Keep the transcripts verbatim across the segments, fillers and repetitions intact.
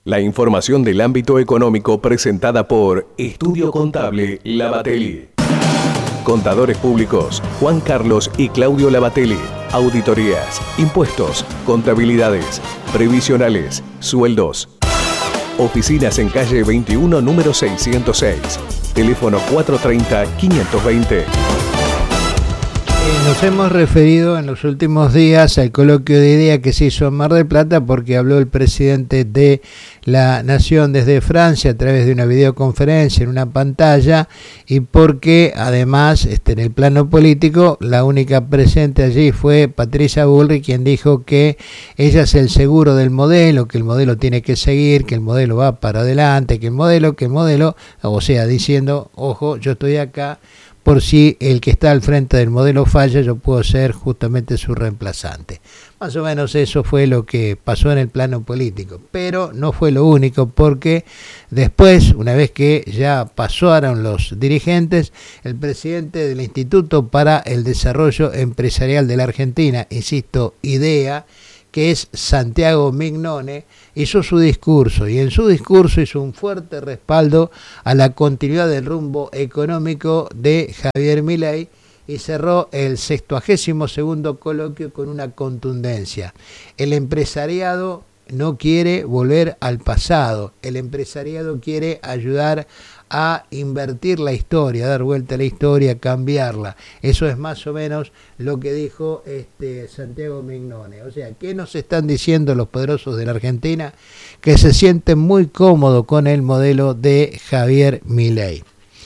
La información del ámbito económico presentada por Estudio Contable Lavatelli. Contadores públicos Juan Carlos y Claudio Lavatelli. Auditorías, impuestos, contabilidades, previsionales, sueldos. Oficinas en calle veintiuno, número seiscientos seis. Teléfono cuatro tres cero, cinco dos cero. Nos hemos referido en los últimos días al coloquio de idea que se hizo en Mar del Plata porque habló el presidente de la Nación desde Francia a través de una videoconferencia en una pantalla y porque además este, en el plano político la única presente allí fue Patricia Bullrich, quien dijo que ella es el seguro del modelo, que el modelo tiene que seguir, que el modelo va para adelante, que el modelo, que el modelo, o sea, diciendo, ojo, yo estoy acá, por si el que está al frente del modelo falla, yo puedo ser justamente su reemplazante. Más o menos eso fue lo que pasó en el plano político, pero no fue lo único, porque después, una vez que ya pasaron los dirigentes, el presidente del Instituto para el Desarrollo Empresarial de la Argentina, insisto, IDEA, que es Santiago Mignone, hizo su discurso y en su discurso hizo un fuerte respaldo a la continuidad del rumbo económico de Javier Milei y cerró el sextuagésimo segundo coloquio con una contundencia. El empresariado no quiere volver al pasado, el empresariado quiere ayudar a invertir la historia, dar vuelta a la historia, cambiarla. Eso es más o menos lo que dijo este Santiago Mignone. O sea, ¿qué nos están diciendo los poderosos de la Argentina? Que se sienten muy cómodos con el modelo de Javier Milei.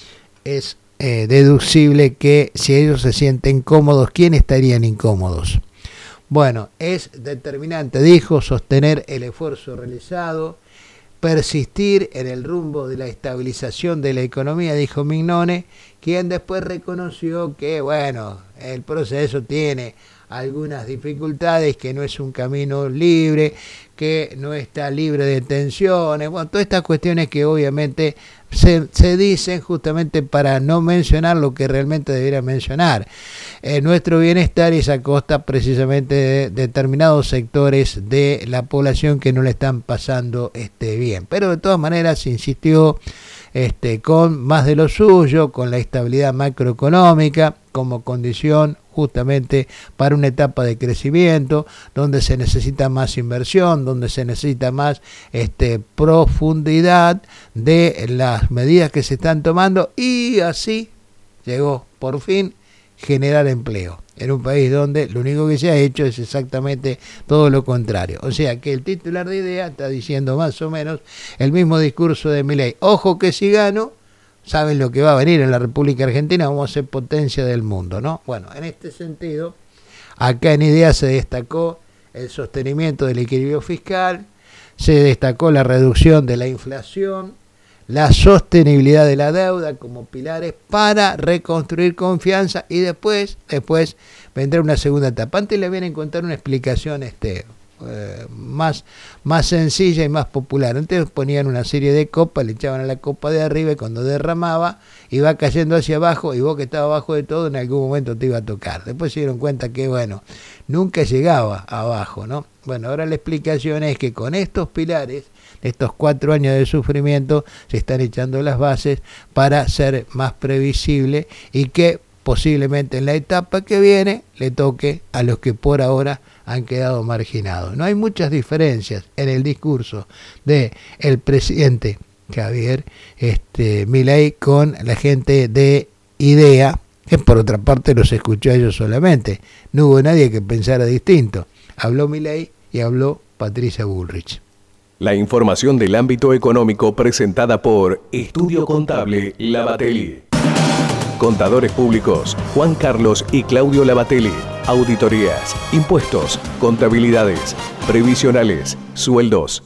Es eh, deducible que si ellos se sienten cómodos, ¿quién estarían incómodos? Bueno, es determinante, dijo, sostener el esfuerzo realizado, persistir en el rumbo de la estabilización de la economía, dijo Mignone, quien después reconoció que, bueno, el proceso tiene algunas dificultades, que no es un camino libre, que no está libre de tensiones, bueno, todas estas cuestiones que obviamente se, se dicen justamente para no mencionar lo que realmente debería mencionar. Eh, nuestro bienestar es a costa precisamente de determinados sectores de la población que no le están pasando este, bien. Pero de todas maneras insistió este, con más de lo suyo, con la estabilidad macroeconómica como condición justamente para una etapa de crecimiento, donde se necesita más inversión, donde se necesita más este, profundidad de las medidas que se están tomando, y así llegó por fin generar empleo en un país donde lo único que se ha hecho es exactamente todo lo contrario. O sea que el titular de IDEA está diciendo más o menos el mismo discurso de Milei. Ojo que si gano, saben lo que va a venir en la República Argentina, vamos a ser potencia del mundo, ¿no? Bueno, en este sentido, acá en IDEA se destacó el sostenimiento del equilibrio fiscal, se destacó la reducción de la inflación, la sostenibilidad de la deuda como pilares para reconstruir confianza y después, después vendrá una segunda etapa. Antes le vienen a contar una explicación este, eh, más, más sencilla y más popular. Antes ponían una serie de copas, le echaban a la copa de arriba y cuando derramaba iba cayendo hacia abajo y vos que estabas abajo de todo en algún momento te iba a tocar. Después se dieron cuenta que, bueno, nunca llegaba abajo, ¿no? Bueno, ahora la explicación es que con estos pilares, estos cuatro años de sufrimiento, se están echando las bases para ser más previsible y que posiblemente en la etapa que viene le toque a los que por ahora han quedado marginados. No hay muchas diferencias en el discurso de el presidente Javier este, Milei con la gente de IDEA, que por otra parte los escuchó a ellos solamente. No hubo nadie que pensara distinto. Habló Milei y habló Patricia Bullrich. La información del ámbito económico presentada por Estudio Contable Lavatelli. Contadores públicos Juan Carlos y Claudio Lavatelli. Auditorías, impuestos, contabilidades, previsionales, sueldos.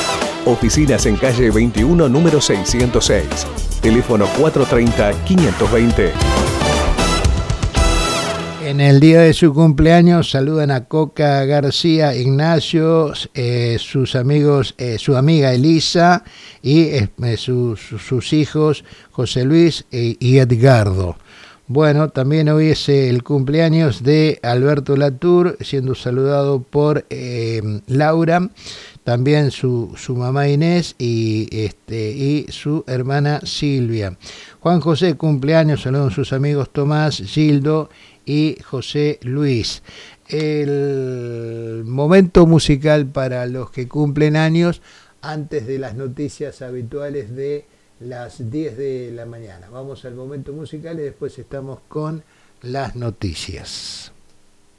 Oficinas en calle veintiuno, número seiscientos seis. Teléfono cuatro tres cero, cinco dos cero. En el día de su cumpleaños saludan a Coca García, Ignacio, eh, sus amigos, eh, su amiga Elisa y eh, sus, sus hijos José Luis eh, y Edgardo. Bueno, también hoy es el cumpleaños de Alberto Latour, siendo saludado por eh, Laura. también su, su mamá Inés y, este, y su hermana Silvia. Juan José cumpleaños, saludan sus amigos Tomás, Gildo y José Luis. El momento musical para los que cumplen años antes de las noticias habituales de las diez de la mañana. Vamos al momento musical y después estamos con las noticias.